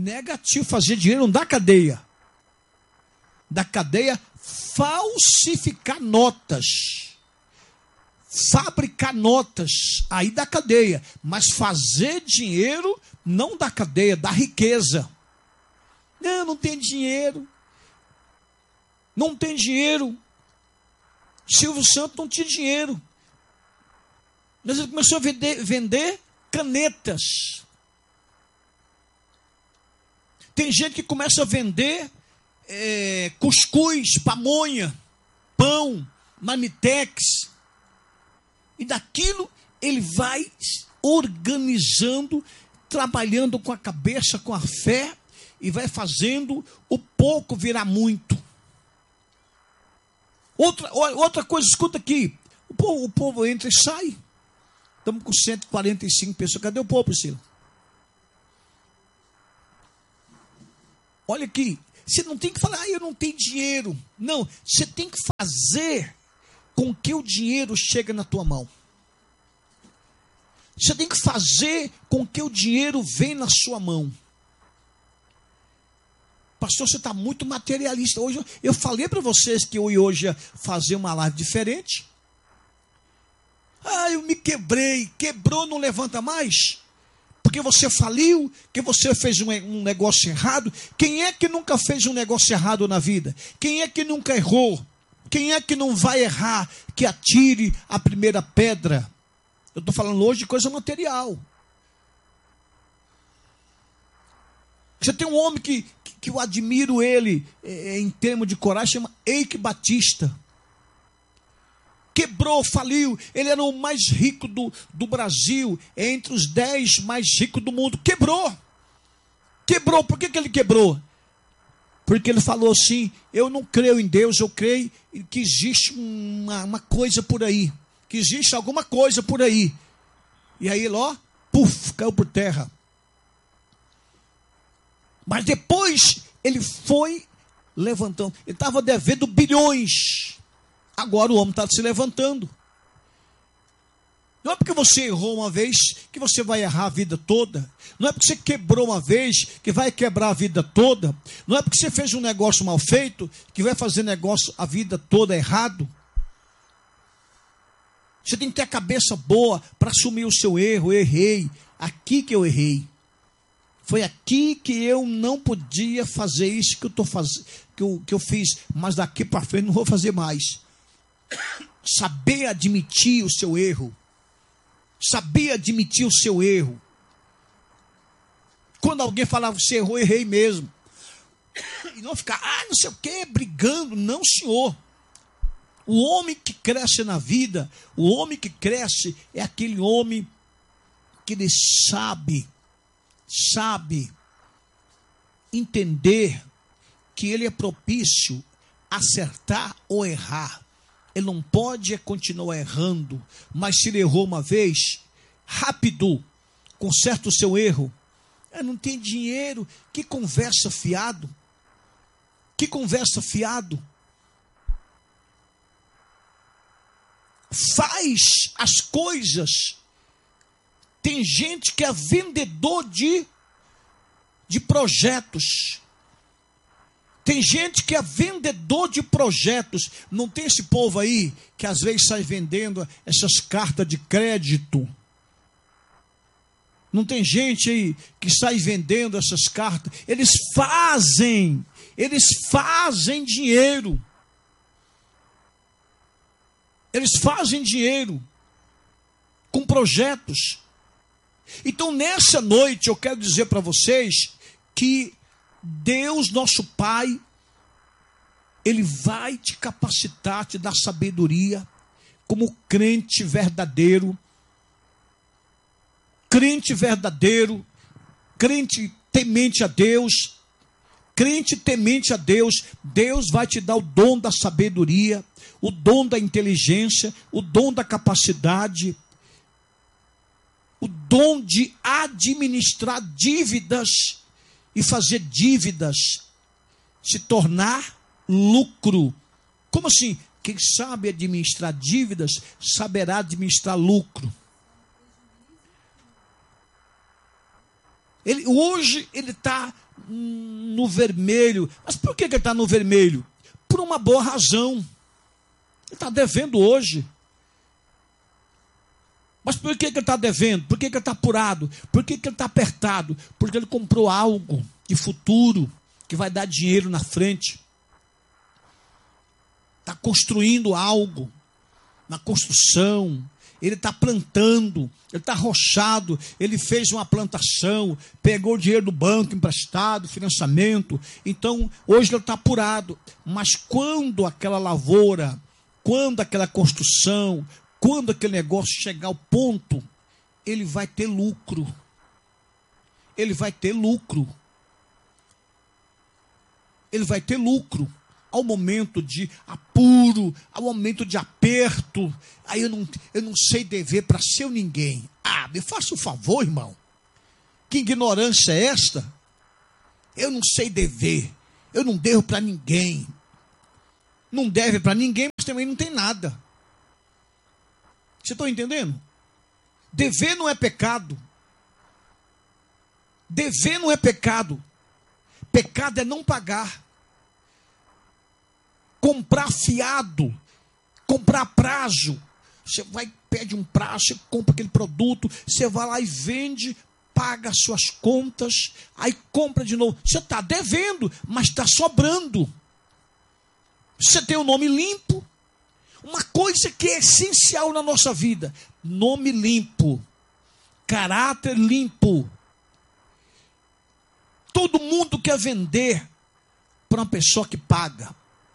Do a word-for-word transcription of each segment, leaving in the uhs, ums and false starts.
negativo. Fazer dinheiro não dá cadeia. Da cadeia, falsificar notas. Fabricar notas. Aí dá cadeia. Mas fazer dinheiro não dá cadeia, dá riqueza. Não, não tem dinheiro. Não tem dinheiro. Silvio Santos não tinha dinheiro. Mas ele começou a vender, vender canetas. Tem gente que começa a vender é, cuscuz, pamonha, pão, marmitex. E daquilo ele vai organizando, trabalhando com a cabeça, com a fé, e vai fazendo o pouco virar muito. Outra, outra coisa, escuta aqui. O povo, o povo entra e sai. Estamos com cento e quarenta e cinco pessoas. Cadê o povo, Priscila? Olha aqui. Você não tem que falar, ah, eu não tenho dinheiro. Não, você tem que fazer com que o dinheiro chegue na tua mão. Você tem que fazer com que o dinheiro venha na sua mão. Pastor, você está muito materialista. Hoje eu falei para vocês que eu hoje ia fazer uma live diferente. Ah, eu me quebrei. Quebrou, não levanta mais? Porque você faliu, que você fez um, um negócio errado. Quem é que nunca fez um negócio errado na vida? Quem é que nunca errou? Quem é que não vai errar? Que atire a primeira pedra. Eu estou falando hoje de coisa material. Você tem um homem que, que, que eu admiro ele, é, em termos de coragem, chama Eike Batista. Quebrou, faliu, ele era o mais rico do, do Brasil, entre os dez mais ricos do mundo. Quebrou. Quebrou, por que, que ele quebrou? Porque ele falou assim, eu não creio em Deus, eu creio que existe uma, uma coisa por aí. Que existe alguma coisa por aí. E aí ele, ó, puf, caiu por terra. Mas depois ele foi levantando. Ele estava devendo bilhões. Agora o homem está se levantando. Não é porque você errou uma vez que você vai errar a vida toda. Não é porque você quebrou uma vez que vai quebrar a vida toda. Não é porque você fez um negócio mal feito que vai fazer negócio a vida toda errado. Você tem que ter a cabeça boa para assumir o seu erro. Eu errei. Aqui que eu errei. Foi aqui que eu não podia fazer isso que eu, tô faz... que eu, que eu fiz. Mas daqui para frente não vou fazer mais. Saber admitir o seu erro. Saber admitir o seu erro. Quando alguém falava, você errou, errei mesmo. E não ficar, ah, não sei o quê, brigando. Não, senhor. O homem que cresce na vida, o homem que cresce é aquele homem que ele sabe, sabe entender que ele é propício a acertar ou errar. Ele não pode continuar errando, mas se ele errou uma vez, rápido, conserta o seu erro. Eu não tenho dinheiro, que conversa fiado, que conversa fiado. Faz as coisas. Tem gente que é vendedor de, de projetos. Tem gente que é vendedor de projetos. Não tem esse povo aí que às vezes sai vendendo essas cartas de crédito. Não tem gente aí que sai vendendo essas cartas. Eles fazem, eles fazem dinheiro. Eles fazem dinheiro com projetos. Então, nessa noite, eu quero dizer para vocês que Deus, nosso Pai, Ele vai te capacitar, te dar sabedoria, como crente verdadeiro. Crente verdadeiro, crente temente a Deus, crente temente a Deus, Deus vai te dar o dom da sabedoria, o dom da inteligência, o dom da capacidade, o dom de administrar dívidas e fazer dívidas se tornar lucro. Como assim? Quem sabe administrar dívidas saberá administrar lucro. Ele, hoje ele está no vermelho. Mas por que, que ele está no vermelho? Por uma boa razão. Ele está devendo hoje. Mas por que, que ele está devendo? Por que, que ele está apurado? Por que, que ele está apertado? Porque ele comprou algo de futuro que vai dar dinheiro na frente. Está construindo algo na construção. Ele está plantando, ele está arrochado, ele fez uma plantação, pegou o dinheiro do banco emprestado, financiamento. Então, hoje ele está apurado. Mas quando aquela lavoura, quando aquela construção, quando aquele negócio chegar ao ponto, ele vai ter lucro. Ele vai ter lucro. Ele vai ter lucro. Ao momento de apuro, ao momento de aperto, aí eu não, eu não sei dever para seu ninguém. Ah, me faça um favor, irmão. Que ignorância é esta? Eu não sei dever. Eu não devo para ninguém. Não deve para ninguém, mas também não tem nada. Você está entendendo? Dever não é pecado. Dever não é pecado. Pecado é não pagar. Comprar fiado, comprar prazo. Você vai, pede um prazo, você compra aquele produto, você vai lá e vende, paga as suas contas, aí compra de novo. Você está devendo, mas está sobrando. Você tem o nome limpo. Uma coisa que é essencial na nossa vida: nome limpo, caráter limpo. Todo mundo quer vender para uma pessoa que paga.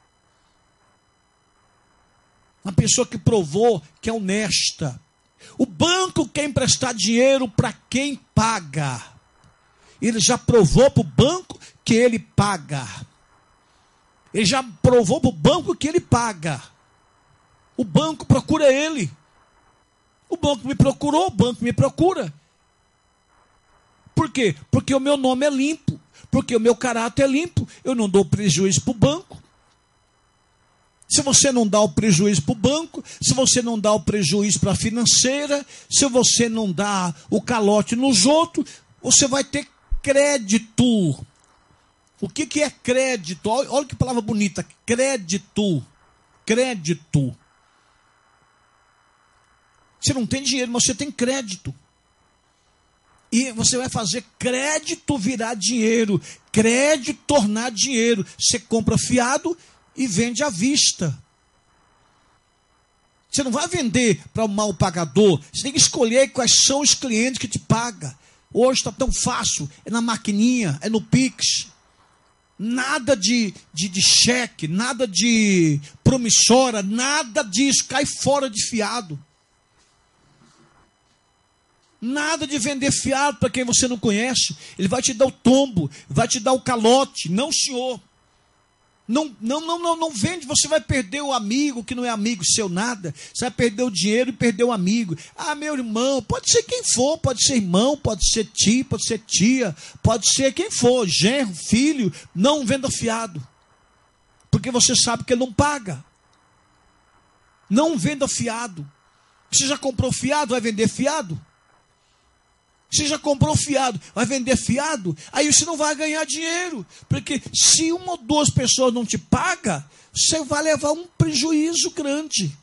Uma pessoa que provou que é honesta. O banco quer emprestar dinheiro para quem paga. Ele já provou para o banco que ele paga. Ele já provou para o banco que ele paga. O banco procura ele. O banco me procurou, o banco me procura. Por quê? Porque o meu nome é limpo. Porque o meu caráter é limpo. Eu não dou prejuízo para o banco. Se você não dá o prejuízo para o banco, se você não dá o prejuízo para a financeira, se você não dá o calote nos outros, você vai ter crédito. O que, que é crédito? Olha, olha que palavra bonita. Crédito. Crédito. Você não tem dinheiro, mas você tem crédito. E você vai fazer crédito virar dinheiro. Crédito tornar dinheiro. Você compra fiado e vende à vista. Você não vai vender para o mal pagador. Você tem que escolher quais são os clientes que te pagam. Hoje está tão fácil. É na maquininha, é no Pix. Nada de, de, de cheque, nada de promissora, nada disso. Cai fora de fiado. Nada de vender fiado para quem você não conhece. Ele vai te dar o tombo, vai te dar o calote. Não, senhor. Não, não, não, não, não vende, você vai perder o amigo que não é amigo seu nada. Você vai perder o dinheiro e perder o amigo. Ah, meu irmão, pode ser quem for, pode ser irmão, pode ser tio, pode ser tia, pode ser quem for, genro, filho, não venda fiado. Porque você sabe que ele não paga. Não venda fiado. Você já comprou fiado, vai vender fiado? Você já comprou fiado, vai vender fiado? Aí você não vai ganhar dinheiro. Porque se uma ou duas pessoas não te pagam, você vai levar um prejuízo grande.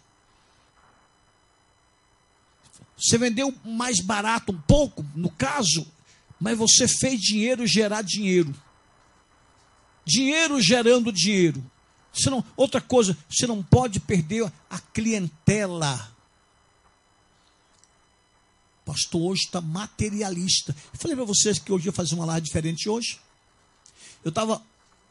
Você vendeu mais barato um pouco, no caso, mas você fez dinheiro gerar dinheiro. Dinheiro gerando dinheiro. Você não, outra coisa, você não pode perder a clientela. Pastor, hoje está materialista. Eu falei para vocês que hoje eu ia fazer uma live diferente hoje. Eu estava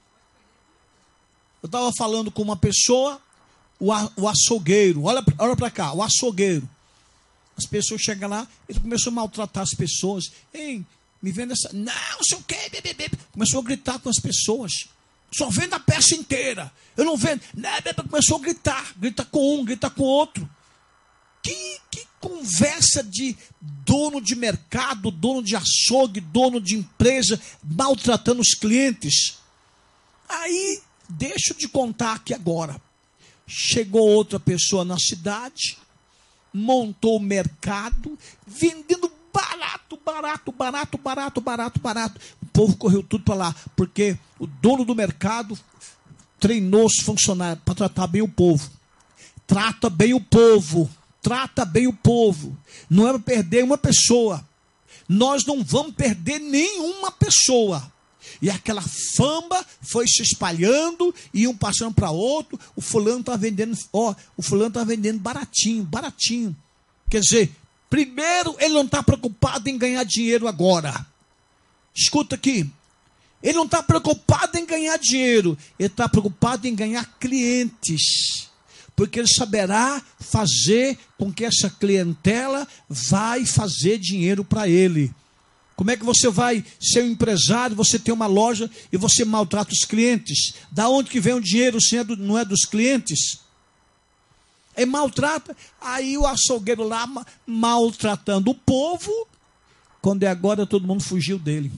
eu estava falando com uma pessoa, o, a, o açougueiro, olha, olha para cá, o açougueiro. As pessoas chegam lá, ele começou a maltratar as pessoas. Ei, me vende essa... Não, sei o quê, bebê, bebê. Começou a gritar com as pessoas. Só vendo a peça inteira. Eu não vendo. Começou a gritar. Grita com um, grita com outro. Que, que conversa de dono de mercado, dono de açougue, dono de empresa, maltratando os clientes. Aí, deixa eu te contar aqui agora. Chegou outra pessoa na cidade, montou o mercado, vendendo barato, barato, barato, barato, barato, barato. O povo correu tudo para lá, porque o dono do mercado treinou os funcionários para tratar bem o povo. Trata bem o povo, trata bem o povo. Não é para perder uma pessoa. Nós não vamos perder nenhuma pessoa. E aquela fama foi se espalhando, e um passando para outro. O fulano está vendendo, ó, o fulano está vendendo baratinho, baratinho. Quer dizer, primeiro ele não está preocupado em ganhar dinheiro agora. Escuta aqui. Ele não está preocupado em ganhar dinheiro, ele está preocupado em ganhar clientes. Porque ele saberá fazer com que essa clientela vai fazer dinheiro para ele. Como é que você vai ser um empresário, você tem uma loja e você maltrata os clientes? Da onde que vem o dinheiro se não é dos clientes? É maltrata. Aí o açougueiro lá maltratando o povo, quando é agora todo mundo fugiu dele.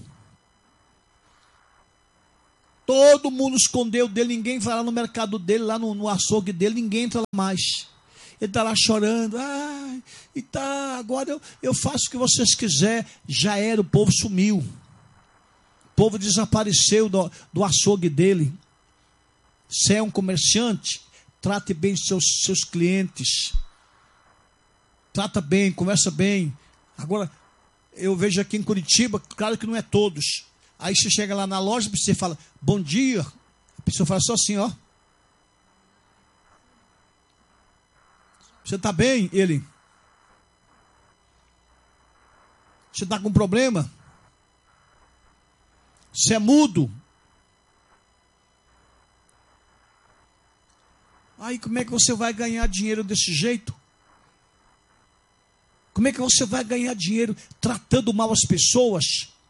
Todo mundo escondeu dele, ninguém vai lá no mercado dele, lá no, no açougue dele, ninguém entra lá mais. Ele está lá chorando, ah, e tá, agora eu, eu faço o que vocês quiserem. Já era, o povo sumiu. O povo desapareceu do, do açougue dele. Você é um comerciante, trate bem seus, seus clientes. Trata bem, conversa bem. Agora, eu vejo aqui em Curitiba, claro que não é todos. Aí você chega lá na loja, você fala, bom dia. A pessoa fala só assim, ó. Você está bem? Ele. Você está com problema? Você é mudo? Aí como é que você vai ganhar dinheiro desse jeito? Como é que você vai ganhar dinheiro tratando mal as pessoas?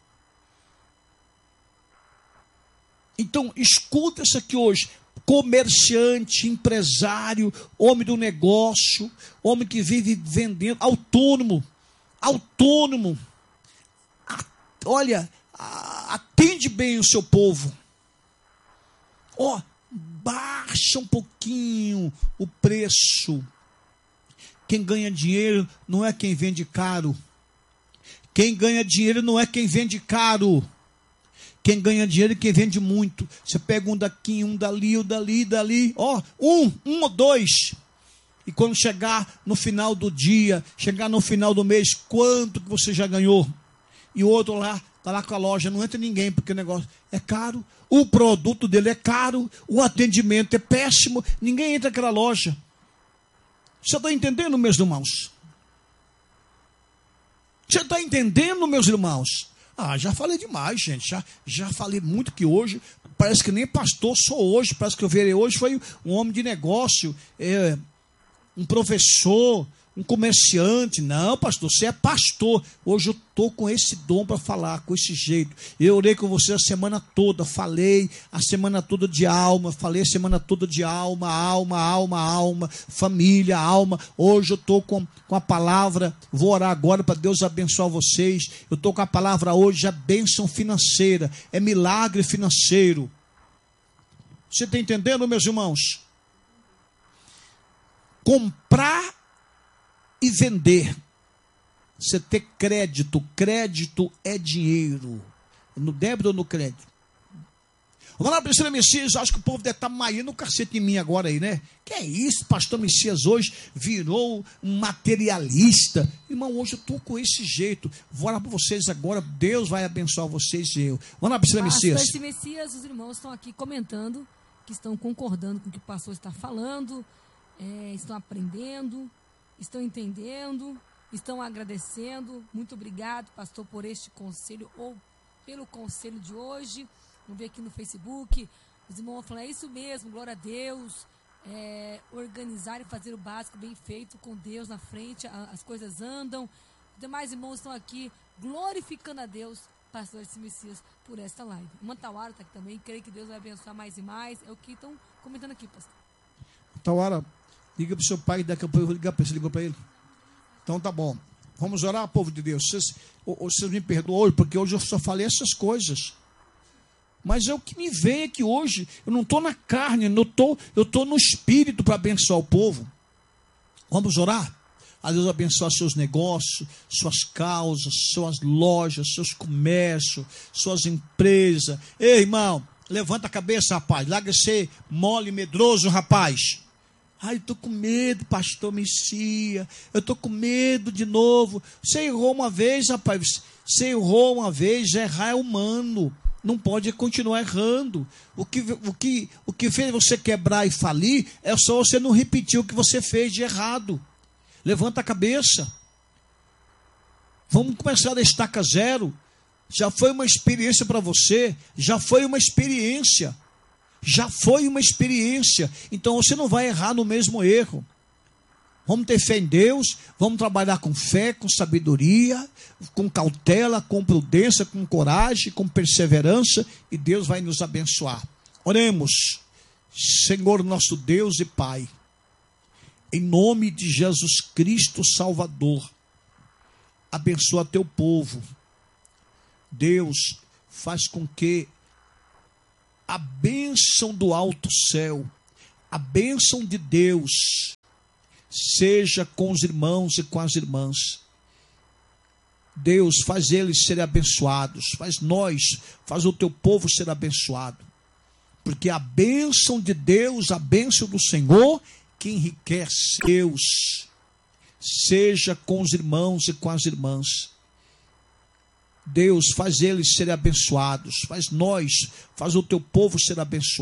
Então, escuta isso aqui hoje. Comerciante, empresário, homem do negócio, homem que vive vendendo, autônomo, autônomo. A, olha, a, atende bem o seu povo. Ó, baixa um pouquinho o preço. Quem ganha dinheiro não é quem vende caro. Quem ganha dinheiro não é quem vende caro. Quem ganha dinheiro é quem vende muito. Você pega um daqui, um dali, um dali, dali. Ó, um, um ou dois. E quando chegar no final do dia, chegar no final do mês, quanto que você já ganhou? E o outro lá, está lá com a loja, não entra ninguém, porque o negócio é caro. O produto dele é caro, o atendimento é péssimo, ninguém entra naquela loja. Você está entendendo, meus irmãos? Você está entendendo, meus irmãos? Ah, já falei demais, gente. Já, já falei muito que hoje, parece que nem pastor sou hoje. Parece que eu virei hoje foi um homem de negócio, é, um professor, um comerciante. Não, pastor, você é pastor. Hoje eu estou com esse dom para falar, com esse jeito. Eu orei com você a semana toda, falei a semana toda de alma, falei a semana toda de alma, alma, alma, alma, família, alma. Hoje eu estou com, com a palavra, vou orar agora para Deus abençoar vocês. Eu estou com a palavra hoje, a bênção financeira, é milagre financeiro. Você está entendendo, meus irmãos? Comprar e vender. Você ter crédito. Crédito é dinheiro. No débito ou no crédito? Vamos lá, pastor Messias. Acho que o povo deve estar maiando o cacete em mim agora aí, né? Que é isso? Pastor Messias hoje virou um materialista. Irmão, hoje eu estou com esse jeito. Vou orar para vocês agora. Deus vai abençoar vocês e eu. Vamos lá, pastor Messias. Pastor Messias, os irmãos estão aqui comentando, que estão concordando com o que o pastor está falando, é, estão aprendendo, estão entendendo, estão agradecendo. Muito obrigado, pastor, por este conselho ou pelo conselho de hoje. Vamos ver aqui no Facebook. Os irmãos vão falar, é isso mesmo, glória a Deus. É, organizar e fazer o básico bem feito com Deus na frente, a, as coisas andam. Os demais irmãos estão aqui glorificando a Deus, pastor Messias, por esta live. Uma Tauara está aqui também, creio que Deus vai abençoar mais e mais. É o que estão comentando aqui, pastor. Tauara, liga para o seu pai, daqui a pouco eu vou ligar para ele. Você ligou para ele? Então tá bom. Vamos orar, povo de Deus. Vocês, vocês me perdoam hoje, porque hoje eu só falei essas coisas. Mas é o que me vem aqui hoje. Eu não estou na carne, eu estou eu estou no espírito para abençoar o povo. Vamos orar? a Deus abençoar seus negócios, suas causas, suas lojas, seus comércios, suas empresas. Ei, irmão, levanta a cabeça, rapaz. Larga de ser mole e medroso, rapaz. Ai, eu estou com medo, pastor Messias. Eu estou com medo de novo. Você errou uma vez, rapaz. Você errou uma vez, errar é humano. Não pode continuar errando. O que, o, que, o que fez você quebrar e falir é só você não repetir o que você fez de errado. Levanta a cabeça. Vamos começar da estaca zero. Já foi uma experiência para você. Já foi uma experiência. Já foi uma experiência. Então você não vai errar no mesmo erro. Vamos ter fé em Deus, vamos trabalhar com fé, com sabedoria, com cautela, com prudência, com coragem, com perseverança, e Deus vai nos abençoar. Oremos. Senhor nosso Deus e Pai, em nome de Jesus Cristo Salvador, abençoa teu povo. Deus, faz com que a bênção do alto céu, a bênção de Deus, seja com os irmãos e com as irmãs. Deus, faz eles serem abençoados, faz nós, faz o teu povo ser abençoado, porque a bênção de Deus, a bênção do Senhor, que enriquece. Deus, seja com os irmãos e com as irmãs. Deus, faz eles serem abençoados, faz nós, faz o teu povo ser abençoado.